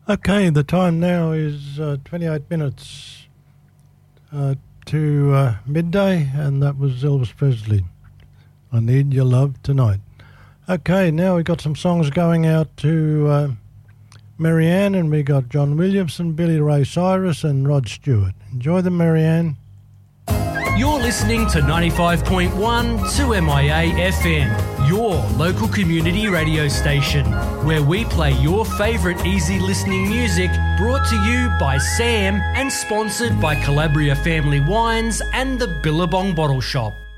Okay, the time now is 28 minutes to midday, and that was Elvis Presley. I Need Your Love Tonight. Okay, now we got some songs going out to Marianne, and we got John Williamson, Billy Ray Cyrus, and Rod Stewart. Enjoy them, Marianne. You're listening to 95.1 2MIA FM, your local community radio station, where we play your favourite easy listening music, brought to you by Sam and sponsored by Calabria Family Wines and the Billabong Bottle Shop.